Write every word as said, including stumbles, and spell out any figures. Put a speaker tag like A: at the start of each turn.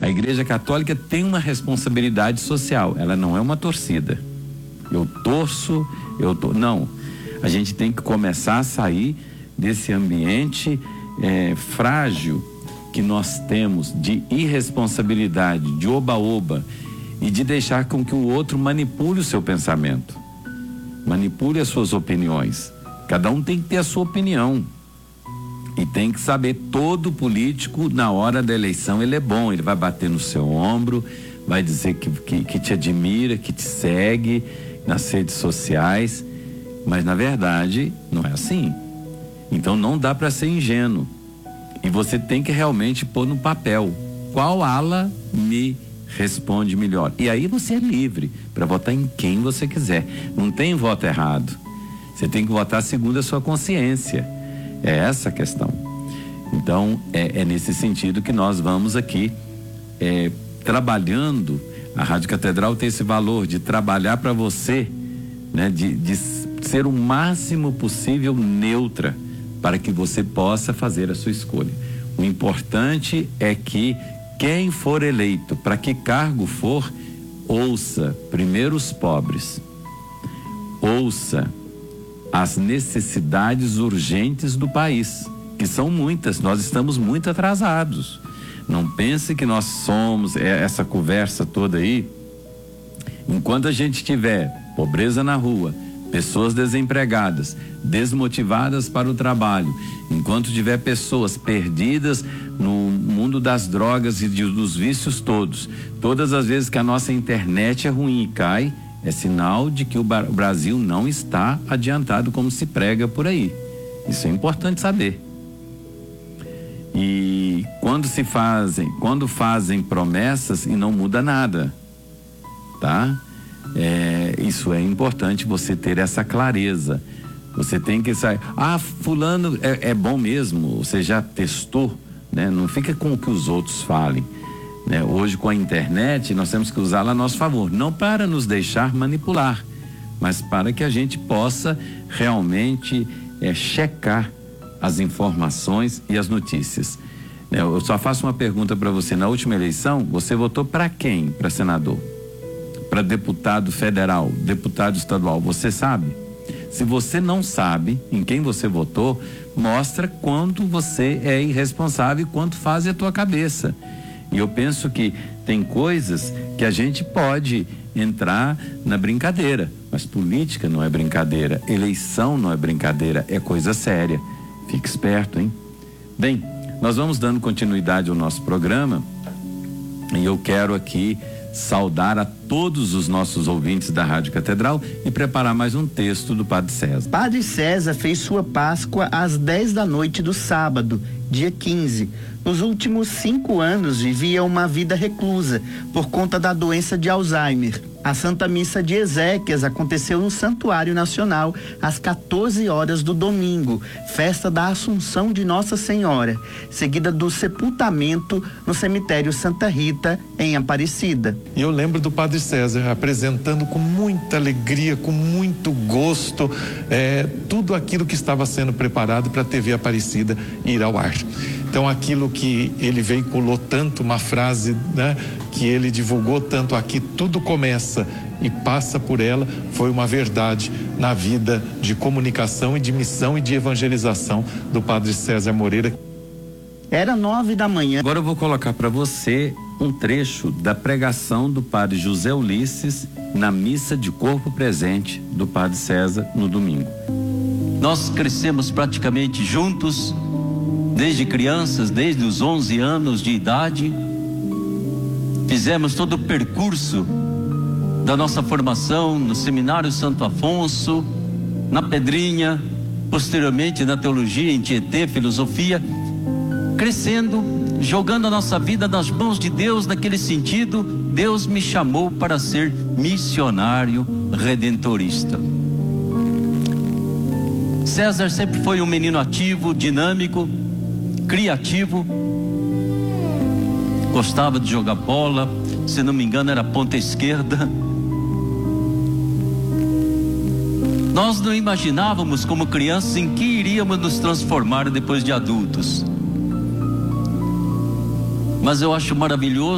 A: A Igreja Católica tem uma responsabilidade social, ela não é uma torcida. Eu torço, eu to... não. A gente tem que começar a sair desse ambiente é, frágil que nós temos de irresponsabilidade, de oba-oba, e de deixar com que o outro manipule o seu pensamento, manipule as suas opiniões. Cada um tem que ter a sua opinião e tem que saber, todo político na hora da eleição ele é bom, ele vai bater no seu ombro, vai dizer que, que, que te admira, que te segue nas redes sociais, mas na verdade não é assim. Então não dá para ser ingênuo e você tem que realmente pôr no papel qual ala me responde melhor, e aí você é livre para votar em quem você quiser, não tem voto errado, você tem que votar segundo a sua consciência, é essa a questão. Então é, é nesse sentido que nós vamos aqui é, trabalhando. A Rádio Catedral tem esse valor de trabalhar para você, né, de, de ser o máximo possível neutra, para que você possa fazer a sua escolha. O importante é que quem for eleito, para que cargo for, ouça primeiro os pobres, ouça as necessidades urgentes do país, que são muitas, nós estamos muito atrasados. Não pense que nós somos essa conversa toda aí. Enquanto a gente tiver pobreza na rua, pessoas desempregadas, desmotivadas para o trabalho, enquanto tiver pessoas perdidas no mundo das drogas e de, dos vícios todos, todas as vezes que a nossa internet é ruim e cai, é sinal de que o Brasil não está adiantado como se prega por aí. Isso é importante saber. E quando se fazem, quando fazem promessas e não muda nada, tá? É, isso é importante, você ter essa clareza. Você tem que sair, ah, fulano é, é bom mesmo, você já testou, né? Não fica com o que os outros falem, né? Hoje com a internet nós temos que usá-la a nosso favor, não para nos deixar manipular, mas para que a gente possa realmente é, checar as informações e as notícias. Eu só faço uma pergunta para você: na última eleição você votou para quem? Para senador? Para deputado federal, deputado estadual, você sabe? Se você não sabe em quem você votou, mostra quanto você é irresponsável e quanto faz a tua cabeça. E eu penso que tem coisas que a gente pode entrar na brincadeira, mas política não é brincadeira, eleição não é brincadeira, é coisa séria. Fique esperto, hein? Bem, nós vamos dando continuidade ao nosso programa e eu quero aqui saudar a todos os nossos ouvintes da Rádio Catedral e preparar mais um texto do Padre César.
B: Padre César fez sua Páscoa às dez da noite do sábado, dia quinze. Nos últimos cinco anos vivia uma vida reclusa por conta da doença de Alzheimer. A Santa Missa de Ezequias aconteceu no Santuário Nacional às quatorze horas do domingo, festa da Assunção de Nossa Senhora, seguida do sepultamento no cemitério Santa Rita, em Aparecida.
C: E eu lembro do Padre César apresentando com muita alegria, com muito gosto, é, tudo aquilo que estava sendo preparado para a T V Aparecida ir ao ar. Então aquilo que ele veiculou tanto, uma frase, né, que ele divulgou tanto aqui, tudo começa e passa por ela, foi uma verdade na vida de comunicação e de missão e de evangelização do Padre César Moreira.
B: Era nove da manhã.
A: Agora eu vou colocar para você um trecho da pregação do Padre José Ulisses na missa de corpo presente do Padre César no domingo.
D: Nós crescemos praticamente juntos, desde crianças, desde os onze anos de idade. Fizemos todo o percurso da nossa formação no Seminário Santo Afonso, na Pedrinha, posteriormente na teologia, em Tietê, filosofia, crescendo, jogando a nossa vida nas mãos de Deus. Naquele sentido, Deus me chamou para ser missionário redentorista. César sempre foi um menino ativo, dinâmico, criativo, gostava de jogar bola, se não me engano era ponta esquerda. Nós não imaginávamos como crianças em que iríamos nos transformar depois de adultos, mas eu acho maravilhoso